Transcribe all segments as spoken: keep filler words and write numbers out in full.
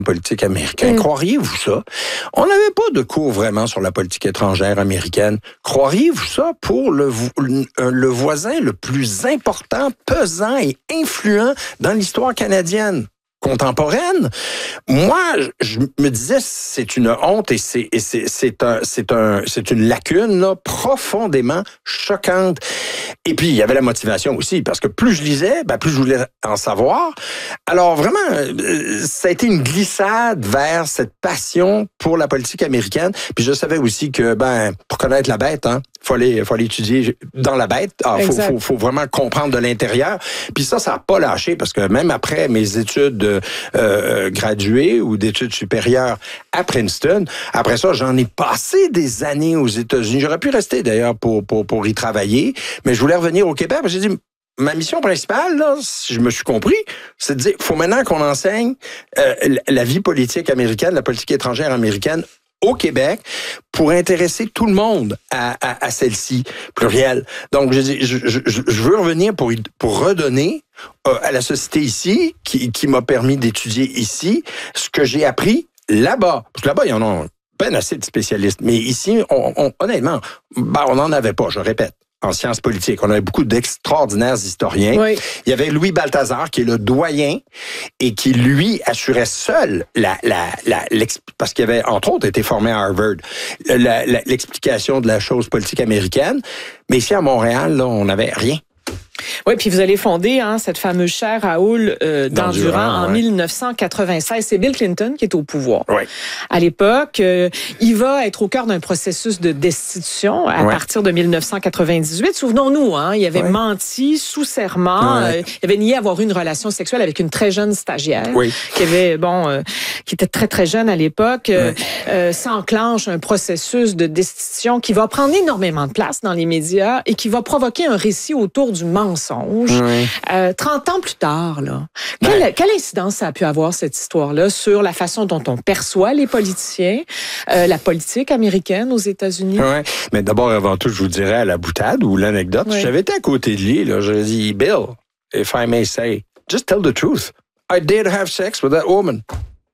politique américaine. Mmh. Croiriez-vous ça? On n'avait pas de cours vraiment sur la politique étrangère américaine. Croiriez-vous ça pour le, le, le voisin le plus important, pesant et influent dans l'histoire canadienne contemporaine? Moi, je me disais, c'est une honte et c'est, et c'est, c'est, un, c'est, un, c'est une lacune là, profondément choquante. Et puis, il y avait la motivation aussi, parce que plus je lisais, ben, plus je voulais en savoir. Alors, vraiment, ça a été une glissade vers cette passion pour la politique américaine. Puis, je savais aussi que, ben, pour connaître la bête, hein, faut aller, faut aller étudier dans la bête. Ah, faut, faut, faut vraiment comprendre de l'intérieur. Puis ça, ça n'a pas lâché, parce que même après mes études euh, graduées ou d'études supérieures à Princeton, après ça, j'en ai passé des années aux États-Unis. J'aurais pu rester d'ailleurs pour, pour, pour y travailler, mais je voulais revenir au Québec. J'ai dit, ma mission principale, là, si je me suis compris, c'est de dire, faut maintenant qu'on enseigne euh, la vie politique américaine, la politique étrangère américaine au Québec pour intéresser tout le monde à, à, à celle-ci, plurielle. Donc, je, je, je, je veux revenir pour, pour redonner euh, à la société ici, qui, qui m'a permis d'étudier ici, ce que j'ai appris là-bas. Parce que là-bas, il y en a peine assez de spécialistes. Mais ici, on, on, honnêtement, ben, on n'en avait pas, je répète. En sciences politiques. On avait beaucoup d'extraordinaires historiens. Oui. Il y avait Louis Balthazar, qui est le doyen, et qui, lui, assurait seul la, la, la, parce qu'il avait, entre autres, été formé à Harvard, la, la, l'explication de la chose politique américaine. Mais ici, à Montréal, là, on n'avait rien. Oui, puis vous allez fonder hein, cette fameuse chaire à Hull euh, d'Endurant en ouais. mille neuf cent quatre-vingt-seize. C'est Bill Clinton qui est au pouvoir. Oui. À l'époque, euh, il va être au cœur d'un processus de destitution à ouais. partir de mille neuf cent quatre-vingt-dix-huit. Souvenons-nous, hein, il avait ouais. menti sous serment. Ouais. Euh, il avait nié avoir eu une relation sexuelle avec une très jeune stagiaire oui. qui avait, bon, euh, qui était très très jeune à l'époque. Ouais. Euh, euh, s'enclenche un processus de destitution qui va prendre énormément de place dans les médias et qui va provoquer un récit autour du mensonge. Oui. Euh, trente ans plus tard, là, quelle, ben, quelle incidence ça a pu avoir, cette histoire-là, sur la façon dont on perçoit les politiciens, euh, la politique américaine aux États-Unis? Oui, mais d'abord, avant tout, je vous dirais à la boutade ou l'anecdote, oui. j'avais été à côté de lui, là, je lui ai dit, Bill, if I may say, just tell the truth. I did have sex with that woman.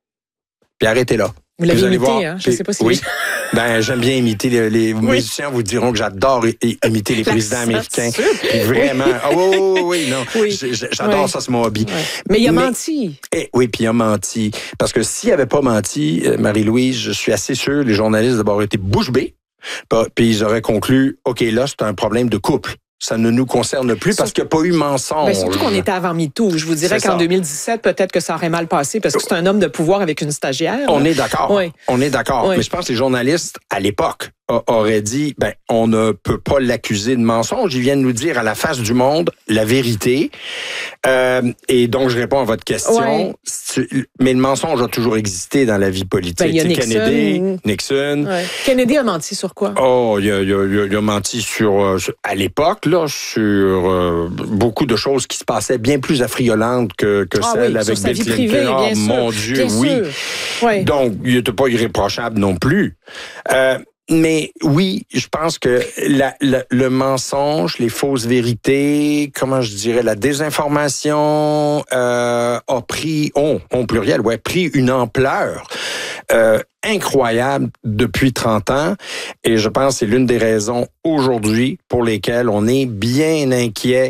Puis arrêtez là. Vous l'avez imité, voir, hein? Je ne sais pas si... Oui. Ben, j'aime bien imiter. Les, les oui. musiciens vous diront que j'adore imiter les présidents américains. Puis vraiment... Oh, oui, oui, oui, non. Oui. J'adore oui. ça, c'est mon hobby. Ouais. Mais il a Mais, menti. Eh, oui, puis il a menti. Parce que s'il n'avait pas menti, Marie-Louise, je suis assez sûr, les journalistes d'abord été bouche bée, puis ils auraient conclu, OK, là, c'est un problème de couple. Ça ne nous concerne plus parce qu'il n'y a pas eu mensonge. Ben surtout qu'on était avant MeToo. Je vous dirais c'est qu'en ça. deux mille dix-sept, peut-être que ça aurait mal passé parce que c'est un homme de pouvoir avec une stagiaire. On là. est d'accord. Oui. On est d'accord. Oui. Mais je pense que les journalistes, à l'époque, auraient dit, ben, on ne peut pas l'accuser de mensonge. Ils viennent nous dire à la face du monde la vérité. Euh, et donc, je réponds à votre question. Oui. Mais le mensonge a toujours existé dans la vie politique. Ben, il y a Nixon. Kennedy, Nixon. Ouais. Kennedy a menti sur quoi? Oh, il a, il a, il a menti sur, à l'époque, là, sur euh, beaucoup de choses qui se passaient bien plus affriolantes que, que ah, celles oui, avec Bill Clinton. Privée, oh, bien mon sûr, Dieu, bien oui. Sûr. Oui. Donc, il n'était pas irréprochable non plus. Euh, Mais oui, je pense que la, la, le mensonge, les fausses vérités, comment je dirais, la désinformation euh, a pris, ont, ont pluriel, ouais, pris une ampleur euh, incroyable depuis trente ans. Et je pense que c'est l'une des raisons aujourd'hui pour lesquelles on est bien inquiet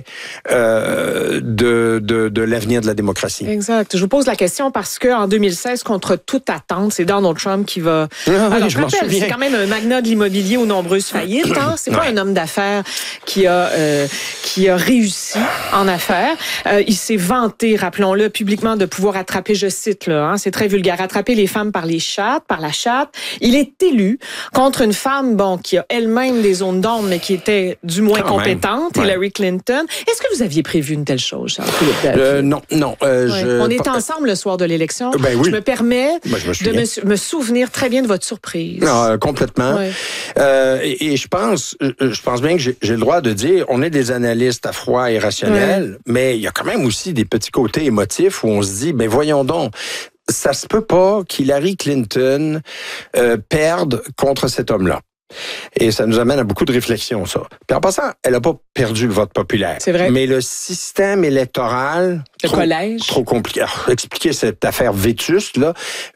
euh, de, de, de l'avenir de la démocratie. Exact. Je vous pose la question parce que en deux mille seize, contre toute attente, c'est Donald Trump qui va... Ah, oui, Alors, je m'en rappelle, souviens. C'est quand même un magnat de l'immobilier aux nombreuses faillites. Hein? C'est pas ouais. un homme d'affaires qui a, euh, qui a réussi en affaires. Euh, il s'est vanté, rappelons-le, publiquement de pouvoir attraper, je cite, là, hein, c'est très vulgaire, attraper les femmes par les chattes, par la chatte. Il est élu contre une femme, bon, qui a elle-même des zones d'ombre, mais qui était du moins Quand compétente, Hillary ouais. Clinton. Est-ce que vous aviez prévu une telle chose, Charles-Philippe David? Euh, non, non. Euh, ouais. je... On était ensemble le soir de l'élection. Ben oui. Je me permets ben, je me de me, me souvenir très bien de votre surprise. Non, euh, complètement. Ouais. Euh, et, et je pense, je pense bien que j'ai, j'ai le droit de dire, on est des analystes à froid et rationnels, ouais. mais il y a quand même aussi des petits côtés émotifs où on se dit, ben voyons donc, ça se peut pas qu'Hillary Clinton euh, perde contre cet homme-là. Et ça nous amène à beaucoup de réflexions, ça. Puis en passant, elle n'a pas perdu le vote populaire. C'est vrai. Mais le système électoral... Le trop, collège. Trop compliqué. Alors, expliquer cette affaire vétuste, là.